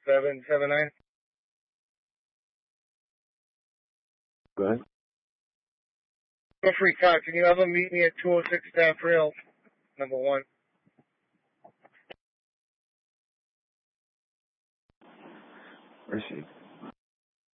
779. Go ahead. Go free car. Can you have them meet me at 206 Staff Rail, number 1? Receive.